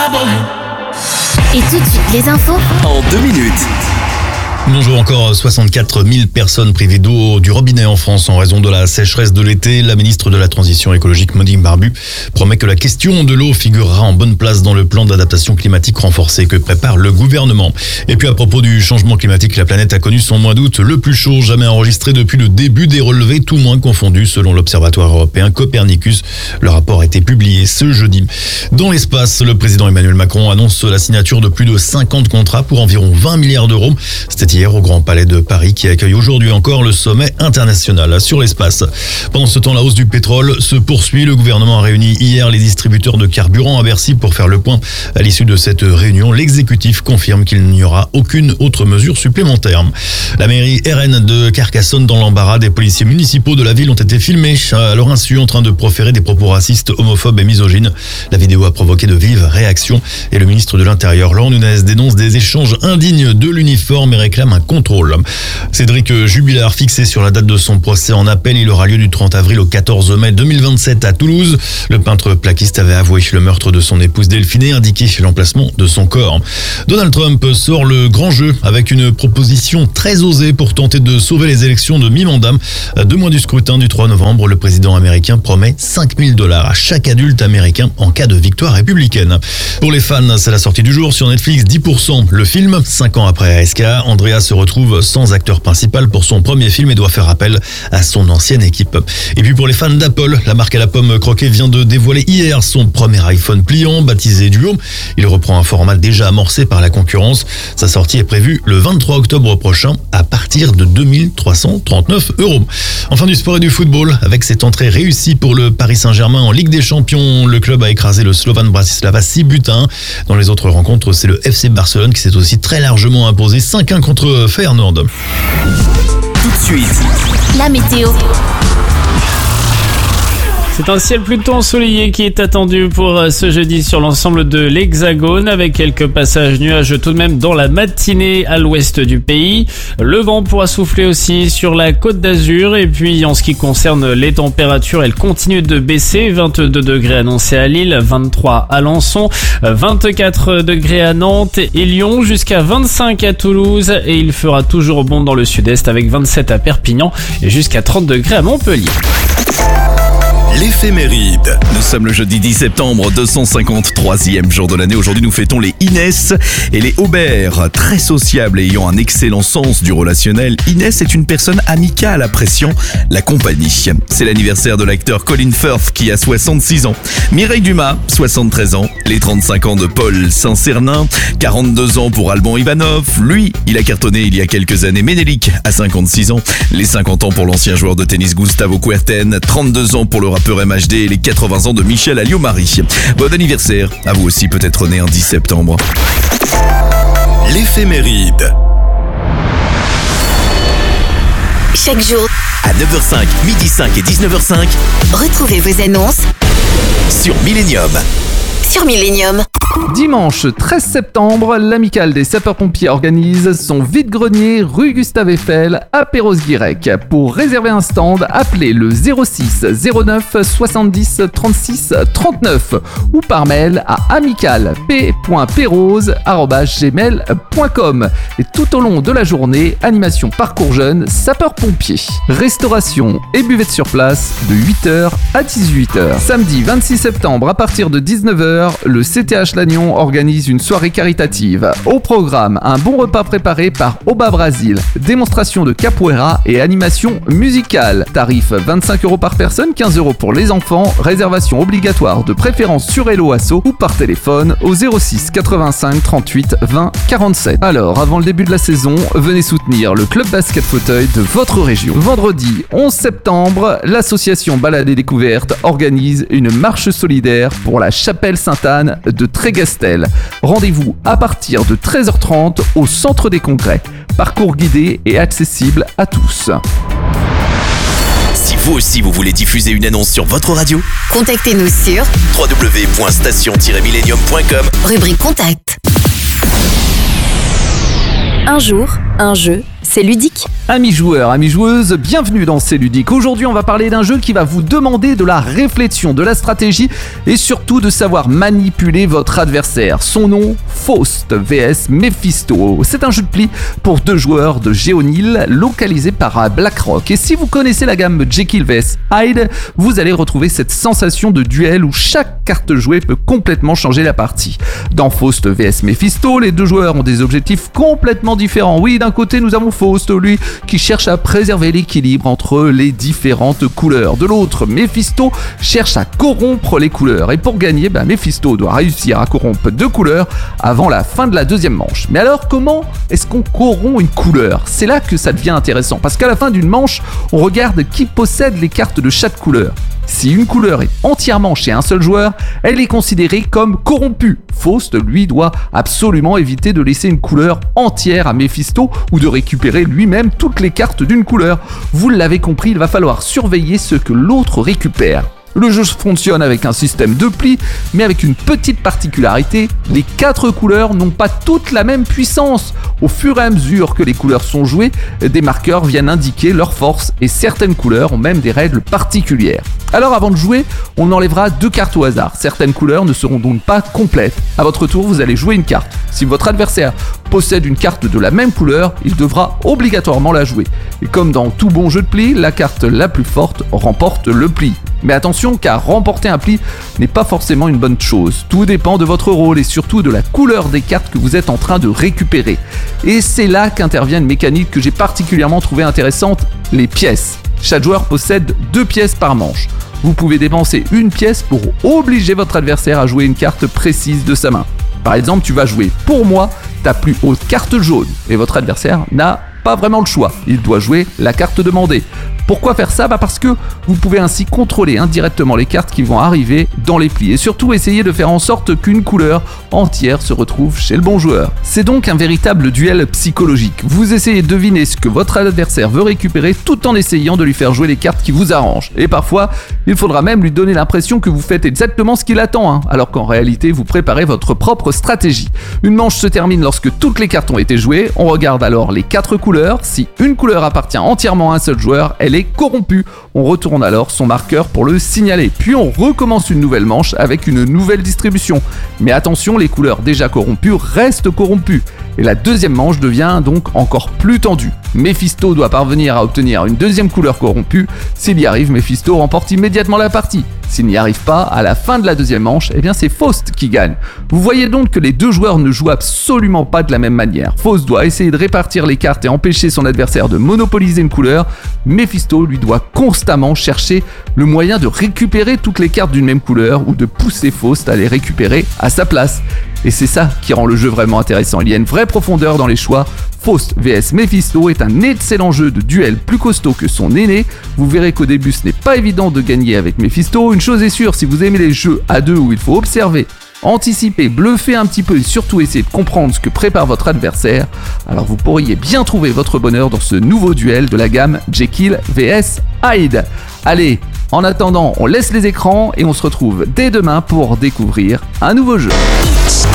Et tout de suite, les infos en 2 minutes. Bonjour, encore 64 000 personnes privées d'eau du robinet en France en raison de la sécheresse de l'été. La ministre de la Transition écologique, Monique Barbu, promet que la question de l'eau figurera en bonne place dans le plan d'adaptation climatique renforcé que prépare le gouvernement. Et puis à propos du changement climatique, la planète a connu son mois d'août le plus chaud jamais enregistré depuis le début des relevés, tout moins confondus selon l'Observatoire européen Copernicus. Le rapport a été publié ce jeudi. Dans l'espace, le président Emmanuel Macron annonce la signature de plus de 50 contrats pour environ 20 milliards d'euros. C'était hier au Grand Palais de Paris qui accueille aujourd'hui encore le sommet international sur l'espace. Pendant ce temps, la hausse du pétrole se poursuit. Le gouvernement a réuni hier les distributeurs de carburant à Bercy pour faire le point. À l'issue de cette réunion, l'exécutif confirme qu'il n'y aura aucune autre mesure supplémentaire. La mairie RN de Carcassonne dans l'embarras. Des policiers municipaux de la ville ont été filmés à leur insu en train de proférer des propos racistes, homophobes et misogynes. La vidéo a provoqué de vives réactions et le ministre de l'Intérieur, Laurent Nunez, dénonce des échanges indignes de l'uniforme et réclame un contrôle. Cédric Jubilard, fixé sur la date de son procès en appel, il aura lieu du 30 avril au 14 mai 2027 à Toulouse. Le peintre plaquiste avait avoué le meurtre de son épouse Delphine et indiqué l'emplacement de son corps. Donald Trump sort le grand jeu avec une proposition très osée pour tenter de sauver les élections de mi-mandat. À 2 mois du scrutin du 3 novembre, le président américain promet $5 000 à chaque adulte américain en cas de victoire républicaine. Pour les fans, c'est la sortie du jour sur Netflix, 10%. Le film, 5 ans après ASK, Andrea se retrouve sans acteur principal pour son premier film et doit faire appel à son ancienne équipe. Et puis pour les fans d'Apple, la marque à la pomme croquée vient de dévoiler hier son premier iPhone pliant, baptisé Duo. Il reprend un format déjà amorcé par la concurrence. Sa sortie est prévue le 23 octobre prochain à partir de 2 339 €. Enfin du sport et du football, avec cette entrée réussie pour le Paris Saint-Germain en Ligue des Champions, le club a écrasé le Slovan Bratislava 6-1. Dans les autres rencontres, c'est le FC Barcelone qui s'est aussi très largement imposé 5-1 contre Feyenoord. Tout de suite, la météo. C'est un ciel plutôt ensoleillé qui est attendu pour ce jeudi sur l'ensemble de l'Hexagone, avec quelques passages nuageux tout de même dans la matinée à l'ouest du pays. Le vent pourra souffler aussi sur la Côte d'Azur. Et puis en ce qui concerne les températures, elles continuent de baisser. 22 degrés annoncés à Lille, 23 à Alençon, 24 degrés à Nantes et Lyon, jusqu'à 25 à Toulouse. Et il fera toujours bon dans le sud-est avec 27 à Perpignan et jusqu'à 30 degrés à Montpellier. l'éphéméride. Nous sommes le jeudi 10 septembre, 253e jour de l'année. Aujourd'hui, nous fêtons les Inès et les Aubert. Très sociables et ayant un excellent sens du relationnel, Inès est une personne amicale appréciant la compagnie. C'est l'anniversaire de l'acteur Colin Firth qui a 66 ans. Mireille Dumas, 73 ans. Les 35 ans de Paul Saint-Cernin. 42 ans pour Alban Ivanov. Lui, il a cartonné il y a quelques années. Ménélique à 56 ans. Les 50 ans pour l'ancien joueur de tennis Gustavo Kuerten. 32 ans pour le rappeur MHD et les 80 ans de Michel Alliot-Marie. Bon anniversaire, à vous aussi peut-être né un 10 septembre. L'éphéméride. Chaque jour, À 9h05, midi 5 et 19h05, retrouvez vos annonces sur Millennium. sur Millennium. Dimanche 13 septembre, l'amicale des sapeurs-pompiers organise son vide-grenier rue Gustave Eiffel à Perros-Guirec. Pour réserver un stand, appelez le 06 09 70 36 39 ou par mail à amicalep.perros@gmail.com. Et tout au long de la journée, animation parcours jeunes sapeurs-pompiers. Restauration et buvette sur place de 8h à 18h. Samedi 26 septembre à partir de 19h, le CTH Lannion organise une soirée caritative. Au programme, un bon repas préparé par Oba Brasil, démonstration de capoeira et animation musicale. Tarif 25 € par personne, 15 € pour les enfants. Réservation obligatoire de préférence sur Hello Asso ou par téléphone au 06 85 38 20 47. Alors, avant le début de la saison, venez soutenir le club basket fauteuil de votre région. Vendredi 11 septembre, l'association Balade et Découverte organise une marche solidaire pour la chapelle Sainte-Anne de Trégastel. Rendez-vous à partir de 13h30 au centre des congrès. Parcours guidé et accessible à tous. Si vous aussi vous voulez diffuser une annonce sur votre radio, Contactez-nous sur www.station-millennium.com. rubrique Contact. Un jour, un jeu, c'est ludique. Amis joueurs, amis joueuses, bienvenue dans C'est Ludique. Aujourd'hui, on va parler d'un jeu qui va vous demander de la réflexion, de la stratégie et surtout de savoir manipuler votre adversaire. Son nom, Faust vs Mephisto. C'est un jeu de pli pour 2 joueurs de Géonil localisé par BlackRock. Et si vous connaissez la gamme Jekyll vs Hyde, vous allez retrouver cette sensation de duel où chaque carte jouée peut complètement changer la partie. Dans Faust vs Mephisto, les 2 joueurs ont des objectifs complètement différents. Oui, d'un côté, nous avons Faust, lui, qui cherche à préserver l'équilibre entre les différentes couleurs. De l'autre, Mephisto cherche à corrompre les couleurs. Et pour gagner, Mephisto doit réussir à corrompre 2 couleurs avant la fin de la deuxième manche. Mais alors, comment est-ce qu'on corrompt une couleur ? C'est là que ça devient intéressant, parce qu'à la fin d'une manche, on regarde qui possède les cartes de chaque couleur. Si une couleur est entièrement chez un seul joueur, elle est considérée comme corrompue. Faust, lui, doit absolument éviter de laisser une couleur entière à Mephisto ou de récupérer lui-même toutes les cartes d'une couleur. Vous l'avez compris, il va falloir surveiller ce que l'autre récupère. Le jeu fonctionne avec un système de plis, mais avec une petite particularité, les 4 couleurs n'ont pas toutes la même puissance. Au fur et à mesure que les couleurs sont jouées, des marqueurs viennent indiquer leur force et certaines couleurs ont même des règles particulières. Alors avant de jouer, on enlèvera 2 cartes au hasard. Certaines couleurs ne seront donc pas complètes. À votre tour, vous allez jouer une carte. Si votre adversaire possède une carte de la même couleur, il devra obligatoirement la jouer. Et comme dans tout bon jeu de pli, la carte la plus forte remporte le pli. Mais attention, car remporter un pli n'est pas forcément une bonne chose. Tout dépend de votre rôle et surtout de la couleur des cartes que vous êtes en train de récupérer. Et c'est là qu'intervient une mécanique que j'ai particulièrement trouvée intéressante, les pièces. Chaque joueur possède 2 pièces par manche. Vous pouvez dépenser une pièce pour obliger votre adversaire à jouer une carte précise de sa main. Par exemple, tu vas jouer pour moi ta plus haute carte jaune et votre adversaire n'a pas vraiment le choix. Il doit jouer la carte demandée. Pourquoi faire ça ? Parce que vous pouvez ainsi contrôler indirectement les cartes qui vont arriver dans les plis et surtout essayer de faire en sorte qu'une couleur entière se retrouve chez le bon joueur. C'est donc un véritable duel psychologique. Vous essayez de deviner ce que votre adversaire veut récupérer tout en essayant de lui faire jouer les cartes qui vous arrangent. Et parfois, il faudra même lui donner l'impression que vous faites exactement ce qu'il attend, alors qu'en réalité, vous préparez votre propre stratégie. Une manche se termine lorsque toutes les cartes ont été jouées. On regarde alors les 4 couleurs. Si une couleur appartient entièrement à un seul joueur, elle est corrompue. On retourne alors son marqueur pour le signaler. Puis on recommence une nouvelle manche avec une nouvelle distribution. Mais attention, les couleurs déjà corrompues restent corrompues. Et la deuxième manche devient donc encore plus tendue. Mephisto doit parvenir à obtenir une deuxième couleur corrompue. S'il y arrive, Mephisto remporte immédiatement la partie. S'il n'y arrive pas, à la fin de la deuxième manche, c'est Faust qui gagne. Vous voyez donc que les 2 joueurs ne jouent absolument pas de la même manière. Faust doit essayer de répartir les cartes et empêcher son adversaire de monopoliser une couleur. Mephisto, lui, doit constamment chercher le moyen de récupérer toutes les cartes d'une même couleur ou de pousser Faust à les récupérer à sa place. Et c'est ça qui rend le jeu vraiment intéressant. Il y a une vraie profondeur dans les choix. Faust vs Mephisto est un excellent jeu de duel plus costaud que son aîné. Vous verrez qu'au début ce n'est pas évident de gagner avec Mephisto. Une chose est sûre, si vous aimez les jeux à 2 où il faut observer, anticiper, bluffer un petit peu et surtout essayer de comprendre ce que prépare votre adversaire, alors vous pourriez bien trouver votre bonheur dans ce nouveau duel de la gamme Jekyll vs Hyde. Allez, en attendant, on laisse les écrans et on se retrouve dès demain pour découvrir un nouveau jeu.